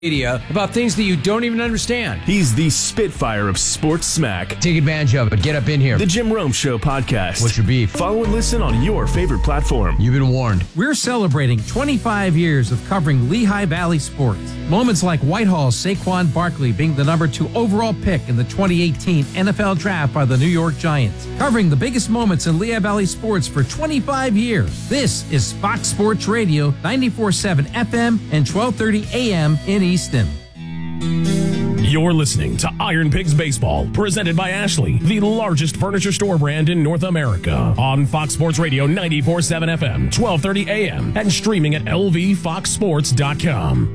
Media about things that you don't even understand. He's the Spitfire of sports smack. Take advantage of it. Get up in here. The Jim Rome Show podcast. What's your beef? Follow and listen on your favorite platform. You've been warned. We're celebrating 25 years of covering Lehigh Valley sports. Moments like Whitehall's Saquon Barkley being the number 2 overall pick in the 2018 NFL Draft by the New York Giants. Covering the biggest moments in Lehigh Valley sports for 25 years. This is Fox Sports Radio, 94.7 FM and 12:30 a.m. in Easton. You're listening to Iron Pigs Baseball, presented by Ashley, the largest furniture store brand in North America. On Fox Sports Radio 94.7 FM, 12:30 a.m. and streaming at lvfoxsports.com.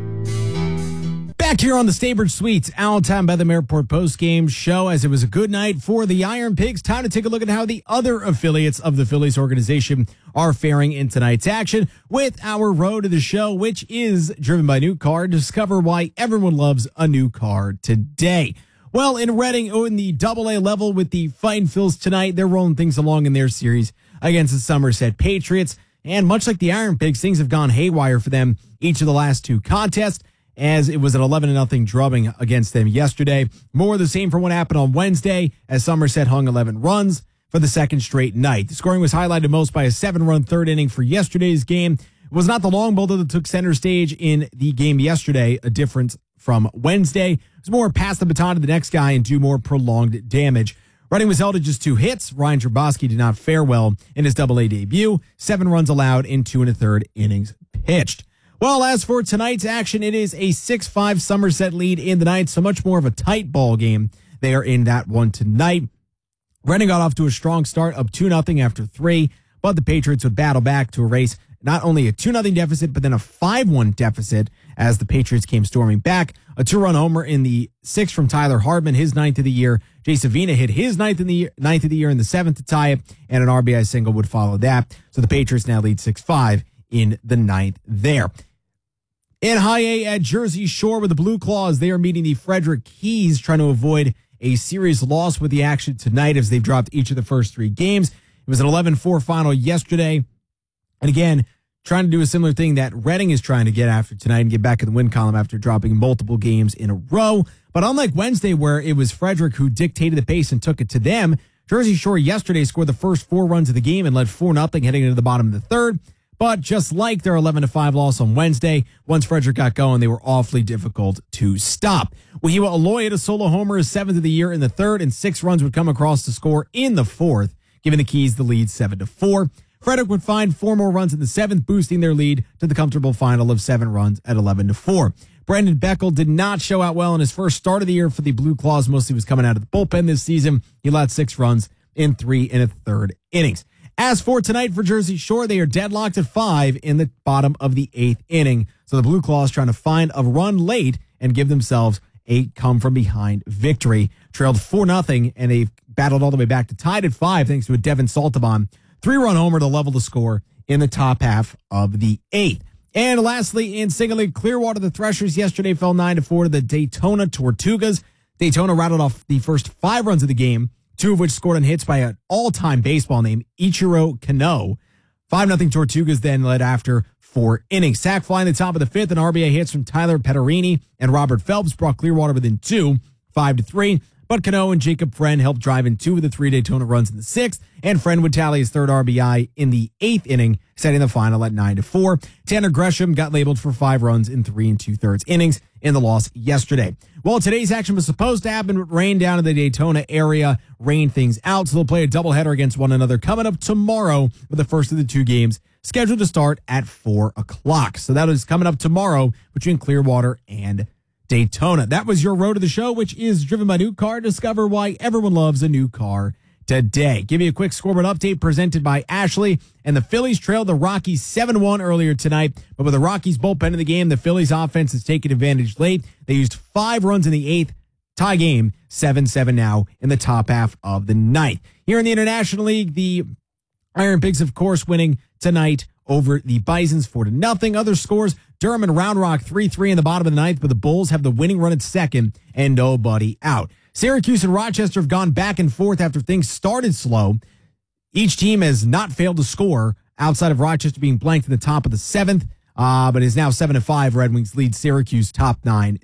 Back here on the Staybridge Suites, Allentown Bethlehem Airport postgame show, as it was a good night for the Iron Pigs. Time to take a look at how the other affiliates of the Phillies organization are faring in tonight's action with our road to the show, which is driven by New Car. Discover why everyone loves a new car today. Well, in Reading, in the AA level with the Fightin' Phils tonight, they're rolling things along in their series against the Somerset Patriots. And much like the Iron Pigs, things have gone haywire for them each of the last 2 contests, as it was an 11-0 drubbing against them yesterday. More of the same from what happened on Wednesday, as Somerset hung 11 runs for the second straight night. The scoring was highlighted most by a 7-run third inning for yesterday's game. It was not the long ball that took center stage in the game yesterday, a difference from Wednesday. It was more pass the baton to the next guy and do more prolonged damage. Reading was held to just 2 hits. Ryan Trabosky did not fare well in his AA debut. 7 runs allowed in 2 1/3 innings pitched. Well, as for tonight's action, it is a 6-5 Somerset lead in the night, so much more of a tight ball game. They are in that one tonight. Reading got off to a strong start, up 2-0 after 3, but the Patriots would battle back to erase not only a 2-0 deficit, but then a 5-1 deficit as the Patriots came storming back. A 2-run homer in the 6th from Tyler Hardman, his 9th of the year. Jay Savina hit his 9th of the year in the 7th to tie it, and an RBI single would follow that. So the Patriots now lead 6-5 in the 9th there. In High A at Jersey Shore with the Blue Claws, they are meeting the Frederick Keys, trying to avoid a series loss with the action tonight as they've dropped each of the first 3 games. It was an 11-4 final yesterday. And again, trying to do a similar thing that Reading is trying to get after tonight and get back in the win column after dropping multiple games in a row. But unlike Wednesday, where it was Frederick who dictated the pace and took it to them, Jersey Shore yesterday scored the first 4 runs of the game and led 4-0 heading into the bottom of the 3rd. But just like their 11-5 loss on Wednesday, once Frederick got going, they were awfully difficult to stop. Wahiwa Aloy hit a solo homer, his 7th of the year in the 3rd, and 6 runs would come across to score in the 4th, giving the Keys the lead 7-4. Frederick would find 4 more runs in the 7th, boosting their lead to the comfortable final of 7 runs at 11-4. Brendan Beckel did not show out well in his first start of the year for the Blue Claws. Mostly was coming out of the bullpen this season. He allowed 6 runs in 3 1/3 innings. As for tonight for Jersey Shore, they are deadlocked at 5 in the bottom of the 8th inning. So the Blue Claws trying to find a run late and give themselves a come-from-behind victory. Trailed 4-0, and they've battled all the way back to tied at 5 thanks to a Devin Saltabon 3-run homer to level the score in the top half of the 8th. And lastly, in Single League Clearwater, the Threshers yesterday fell 9-4 to the Daytona Tortugas. Daytona rattled off the first 5 runs of the game, 2 of which scored on hits by an all-time baseball name, Ichiro Kano. 5-0 Tortugas then led after 4 innings. Sack fly in the top of the 5th, and RBI hits from Tyler Petterini and Robert Phelps brought Clearwater within 2, 5-3. But Kano and Jacob Friend helped drive in 2 of the 3 Daytona runs in the 6th, and Friend would tally his 3rd RBI in the 8th inning, setting the final at 9-4. Tanner Gresham got labeled for 5 runs in 3 2/3 innings in the loss yesterday. Well, today's action was supposed to happen, but rain down in the Daytona area rained things out, so they'll play a doubleheader against one another coming up tomorrow with the first of the 2 games scheduled to start at 4 o'clock. So that is coming up tomorrow between Clearwater and Daytona. That was your road to the show, which is driven by New Car. Discover why everyone loves a new car today. Give me a quick scoreboard update presented by Ashley. And the Phillies trailed the Rockies 7-1 earlier tonight. But with the Rockies bullpen in the game, the Phillies offense has taken advantage late. They used 5 runs in the 8th. Tie game, 7-7 now in the top half of the 9th. Here in the International League, the Iron Pigs, of course, winning tonight over the Bisons 4-0. Other scores, Durham and Round Rock 3-3 in the bottom of the 9th, but the Bulls have the winning run at 2nd and nobody out. Syracuse and Rochester have gone back and forth after things started slow. Each team has not failed to score outside of Rochester being blanked in the top of the 7th. but is now 7-5. Red Wings lead Syracuse top 9.